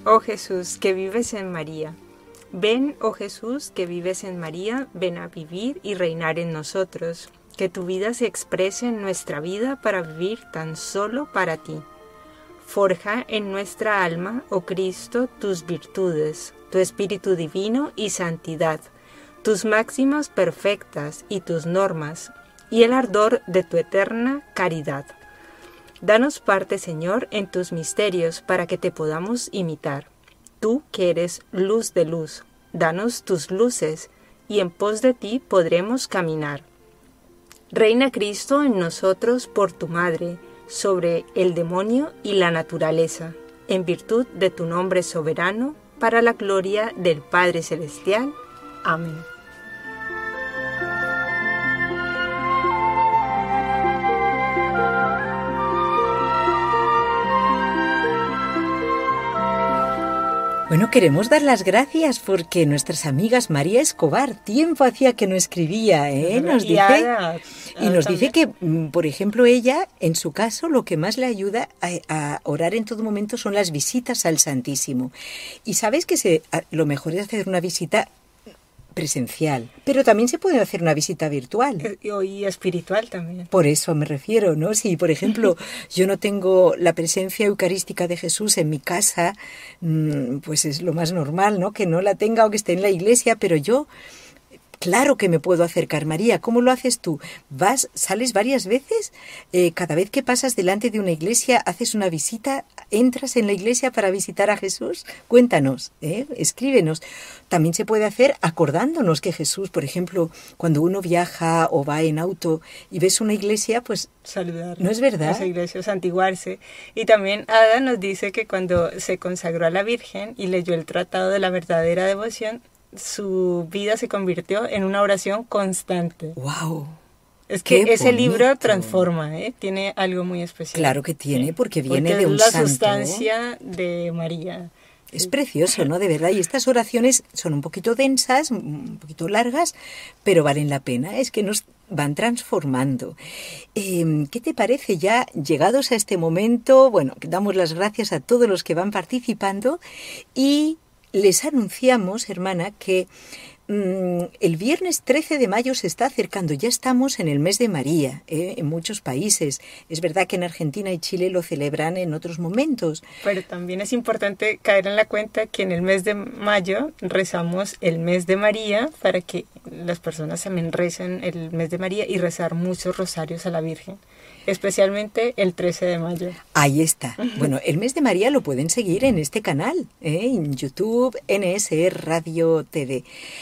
oh Jesús, que vives en María. Ven, oh Jesús, que vives en María, ven a vivir y reinar en nosotros. Que tu vida se exprese en nuestra vida para vivir tan solo para ti. Forja en nuestra alma, oh Cristo, tus virtudes, tu espíritu divino y santidad, tus máximas perfectas y tus normas, y el ardor de tu eterna caridad. Danos parte, Señor, en tus misterios para que te podamos imitar. Tú que eres luz de luz, danos tus luces, y en pos de ti podremos caminar. Reina Cristo en nosotros por tu Madre, sobre el demonio y la naturaleza, en virtud de tu nombre soberano, para la gloria del Padre Celestial. Amén. Bueno, queremos dar las gracias porque nuestras amigas María Escobar, tiempo hacía que no escribía, nos dice que, por ejemplo, ella, en su caso, lo que más le ayuda a orar en todo momento son las visitas al Santísimo. Y sabes que lo mejor es hacer una visita presencial, pero también se puede hacer una visita virtual. Y espiritual también. Por eso me refiero, ¿no? Si, por ejemplo, yo no tengo la presencia eucarística de Jesús en mi casa, pues es lo más normal, ¿no? Que no la tenga o que esté en la iglesia, pero yo... Claro que me puedo acercar. María, ¿cómo lo haces tú? ¿Sales varias veces? Cada vez que pasas delante de una iglesia, ¿haces una visita? ¿Entras en la iglesia para visitar a Jesús? Cuéntanos, escríbenos. También se puede hacer acordándonos que Jesús, por ejemplo, cuando uno viaja o va en auto y ves una iglesia, pues... Saludar. ¿No es verdad? A esa iglesia, santiguarse. Y también Ada nos dice que cuando se consagró a la Virgen y leyó el Tratado de la Verdadera Devoción, su vida se convirtió en una oración constante. ¡Wow! Es que ese libro transforma, tiene algo muy especial. Claro que tiene, porque viene de un santo. santo. La sustancia de María. Es precioso, ¿no? De verdad. Y estas oraciones son un poquito densas, un poquito largas, pero valen la pena. Es que nos van transformando. ¿Qué te parece ya, llegados a este momento? Bueno, damos las gracias a todos los que van participando y... les anunciamos, hermana, que el viernes 13 de mayo se está acercando. Ya estamos en el mes de María, en muchos países. Es verdad que en Argentina y Chile lo celebran en otros momentos. Pero también es importante caer en la cuenta que en el mes de mayo rezamos el mes de María para que las personas también recen el mes de María y rezar muchos rosarios a la Virgen. Especialmente el 13 de mayo. Ahí está. Bueno, el mes de María lo pueden seguir en este canal, en YouTube, NSE Radio TV.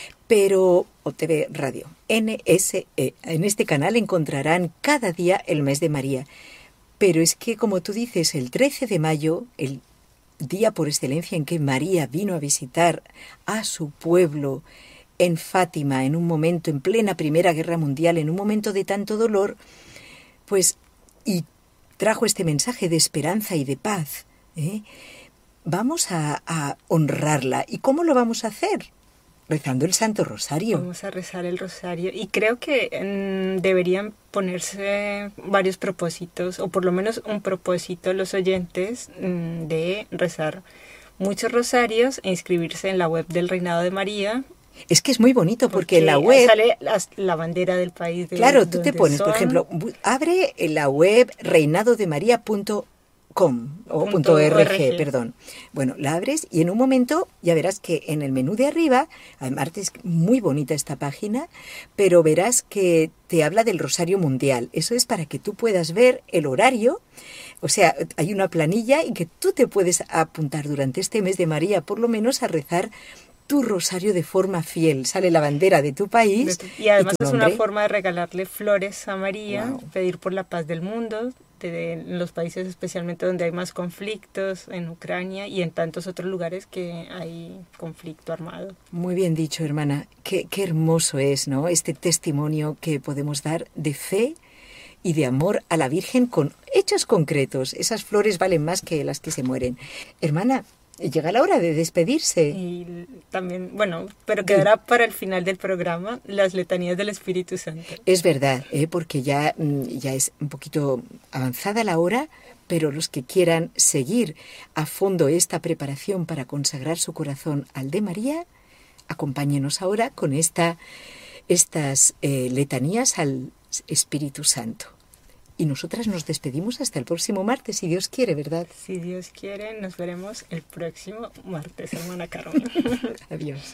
O TV Radio, NSE. En este canal encontrarán cada día el mes de María. Pero es que, como tú dices, el 13 de mayo, el día por excelencia en que María vino a visitar a su pueblo en Fátima, en un momento, en plena Primera Guerra Mundial, en un momento de tanto dolor, pues... y trajo este mensaje de esperanza y de paz. Vamos a honrarla. ¿Y cómo lo vamos a hacer? Rezando el Santo Rosario. Vamos a rezar el Rosario. Y creo que deberían ponerse varios propósitos, o por lo menos un propósito los oyentes, de rezar muchos rosarios e inscribirse en la web del Reinado de María. Es que es muy bonito porque en la web... sale la bandera del país. Claro, tú te pones, por ejemplo, abre la web reinadodemaria.com o .org, perdón. Bueno, la abres y en un momento ya verás que en el menú de arriba, además es muy bonita esta página, pero verás que te habla del Rosario Mundial. Eso es para que tú puedas ver el horario, o sea, hay una planilla y que tú te puedes apuntar durante este mes de María, por lo menos a rezar tu rosario de forma fiel. Sale la bandera de tu país. Y además es una forma de regalarle flores a María, wow. Pedir por la paz del mundo, de los países especialmente donde hay más conflictos, en Ucrania y en tantos otros lugares que hay conflicto armado. Muy bien dicho, hermana. Qué hermoso es, ¿no? Este testimonio que podemos dar de fe y de amor a la Virgen con hechos concretos. Esas flores valen más que las que se mueren. Hermana, llega la hora de despedirse. Y también, bueno, pero quedará para el final del programa las letanías del Espíritu Santo. Es verdad, porque ya es un poquito avanzada la hora, pero los que quieran seguir a fondo esta preparación para consagrar su corazón al de María, acompáñenos ahora con estas letanías al Espíritu Santo. Y nosotras nos despedimos hasta el próximo martes, si Dios quiere, ¿verdad? Si Dios quiere, nos veremos el próximo martes, hermana Carmen. Adiós.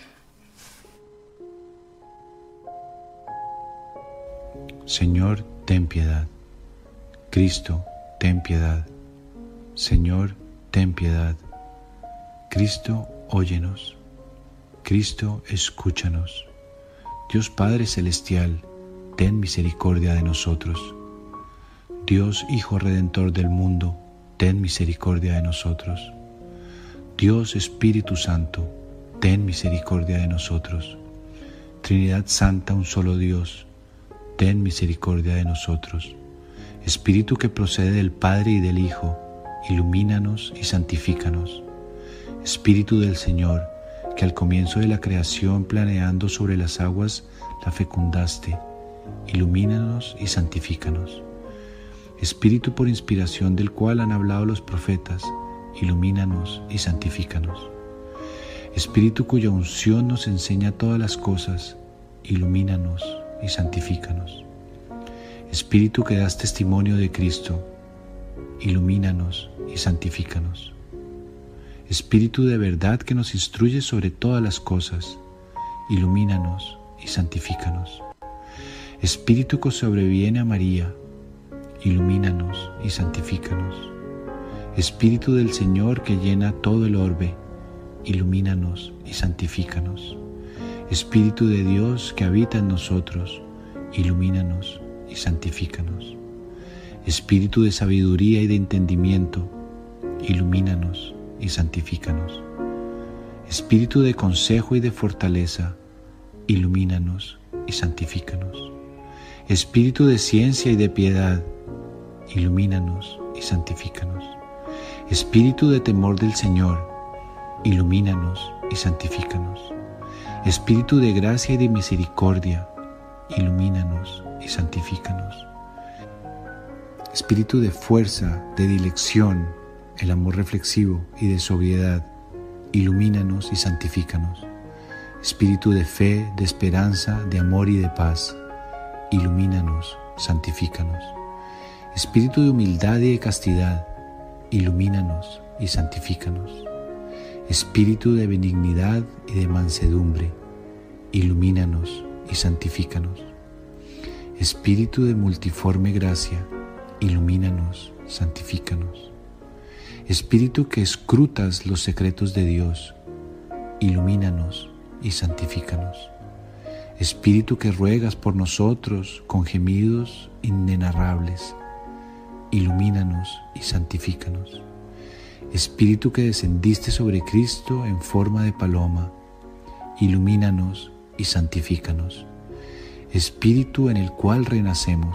Señor, ten piedad. Cristo, ten piedad. Señor, ten piedad. Cristo, óyenos. Cristo, escúchanos. Dios Padre Celestial, ten misericordia de nosotros. Dios Hijo Redentor del mundo, ten misericordia de nosotros. Dios Espíritu Santo, ten misericordia de nosotros. Trinidad Santa, un solo Dios, ten misericordia de nosotros. Espíritu que procede del Padre y del Hijo, ilumínanos y santifícanos. Espíritu del Señor, que al comienzo de la creación planeando sobre las aguas la fecundaste, ilumínanos y santifícanos. Espíritu por inspiración del cual han hablado los profetas, ilumínanos y santifícanos. Espíritu cuya unción nos enseña todas las cosas, ilumínanos y santifícanos. Espíritu que das testimonio de Cristo, ilumínanos y santifícanos. Espíritu de verdad que nos instruye sobre todas las cosas, ilumínanos y santifícanos. Espíritu que sobreviene a María, ilumínanos y santifícanos. Espíritu del Señor que llena todo el orbe, ilumínanos y santifícanos. Espíritu de Dios que habita en nosotros, ilumínanos y santifícanos. Espíritu de sabiduría y de entendimiento, ilumínanos y santifícanos. Espíritu de consejo y de fortaleza, ilumínanos y santifícanos. Espíritu de ciencia y de piedad, ilumínanos y santifícanos. Espíritu de temor del Señor, ilumínanos y santifícanos. Espíritu de gracia y de misericordia, ilumínanos y santifícanos. Espíritu de fuerza, de dilección, el amor reflexivo y de sobriedad, ilumínanos y santifícanos. Espíritu de fe, de esperanza, de amor y de paz, ilumínanos, santifícanos. Espíritu de humildad y de castidad, ilumínanos y santifícanos. Espíritu de benignidad y de mansedumbre, ilumínanos y santifícanos. Espíritu de multiforme gracia, ilumínanos, santifícanos. Espíritu que escrutas los secretos de Dios, ilumínanos y santifícanos. Espíritu que ruegas por nosotros con gemidos inenarrables, ilumínanos y santifícanos. Espíritu que descendiste sobre Cristo en forma de paloma, ilumínanos y santifícanos. Espíritu en el cual renacemos,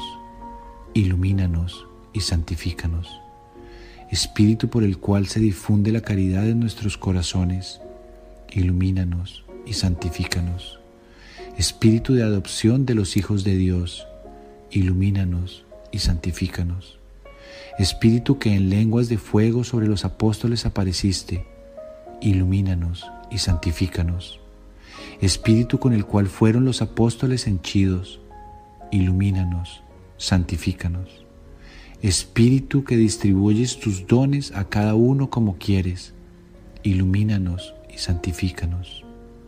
ilumínanos y santifícanos. Espíritu por el cual se difunde la caridad en nuestros corazones, ilumínanos y santifícanos. Espíritu de adopción de los hijos de Dios, ilumínanos y santifícanos. Espíritu que en lenguas de fuego sobre los apóstoles apareciste, ilumínanos y santifícanos. Espíritu con el cual fueron los apóstoles henchidos, ilumínanos, santifícanos. Espíritu que distribuyes tus dones a cada uno como quieres, ilumínanos y santifícanos.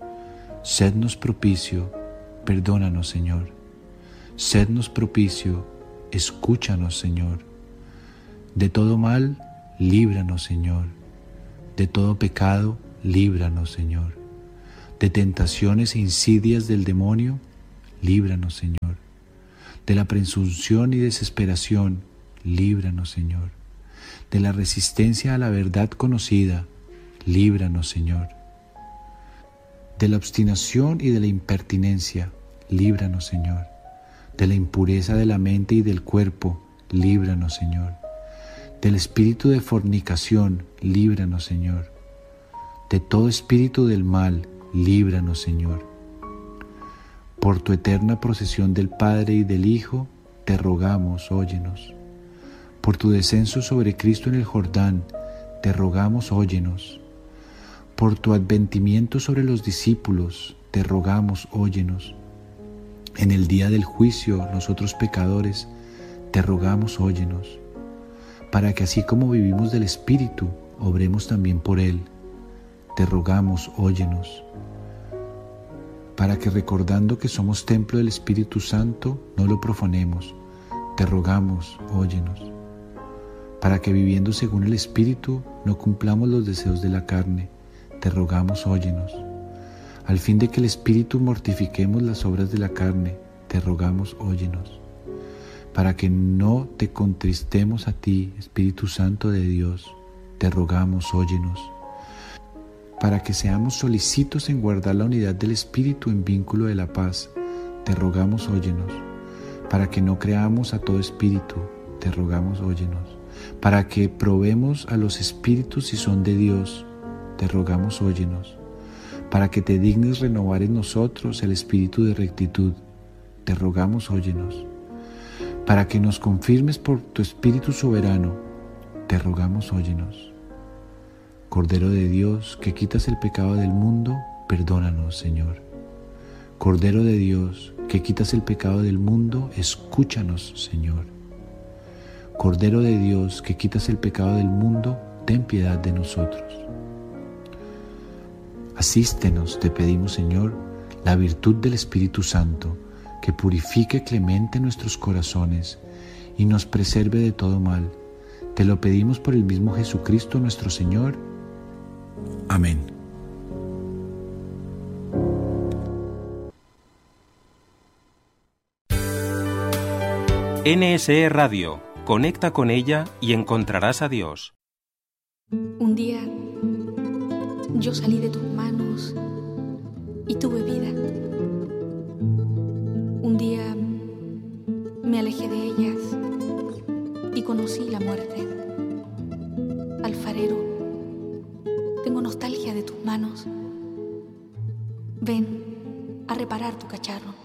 Sednos propicio, perdónanos, Señor. Sednos propicio, escúchanos, Señor. De todo mal, líbranos, Señor. De todo pecado, líbranos, Señor. De tentaciones e insidias del demonio, líbranos, Señor. De la presunción y desesperación, líbranos, Señor. De la resistencia a la verdad conocida, líbranos, Señor. De la obstinación y de la impertinencia, líbranos, Señor. De la impureza de la mente y del cuerpo, líbranos, Señor. Del espíritu de fornicación, líbranos, Señor. De todo espíritu del mal, líbranos, Señor. Por tu eterna procesión del Padre y del Hijo, te rogamos, óyenos. Por tu descenso sobre Cristo en el Jordán, te rogamos, óyenos. Por tu adventimiento sobre los discípulos, te rogamos, óyenos. En el día del juicio, nosotros pecadores, te rogamos, óyenos. Para que así como vivimos del Espíritu, obremos también por Él. Te rogamos, óyenos. Para que recordando que somos templo del Espíritu Santo, no lo profanemos. Te rogamos, óyenos. Para que viviendo según el Espíritu, no cumplamos los deseos de la carne. Te rogamos, óyenos. Al fin de que el Espíritu mortifiquemos las obras de la carne, te rogamos, óyenos. Para que no te contristemos a ti, Espíritu Santo de Dios, te rogamos, óyenos. Para que seamos solícitos en guardar la unidad del Espíritu en vínculo de la paz, te rogamos, óyenos. Para que no creamos a todo espíritu, te rogamos, óyenos. Para que probemos a los espíritus si son de Dios, te rogamos, óyenos. Para que te dignes renovar en nosotros el espíritu de rectitud, te rogamos, óyenos. Para que nos confirmes por tu Espíritu soberano, te rogamos, óyenos. Cordero de Dios, que quitas el pecado del mundo, perdónanos, Señor. Cordero de Dios, que quitas el pecado del mundo, escúchanos, Señor. Cordero de Dios, que quitas el pecado del mundo, ten piedad de nosotros. Asístenos, te pedimos, Señor, la virtud del Espíritu Santo, que purifique clemente nuestros corazones y nos preserve de todo mal. Te lo pedimos por el mismo Jesucristo nuestro Señor. Amén. NSE Radio. Conecta con ella y encontrarás a Dios. Un día yo salí de tus manos y tuve vida. Un día me alejé de ellas y conocí la muerte. Alfarero, tengo nostalgia de tus manos. Ven a reparar tu cacharro.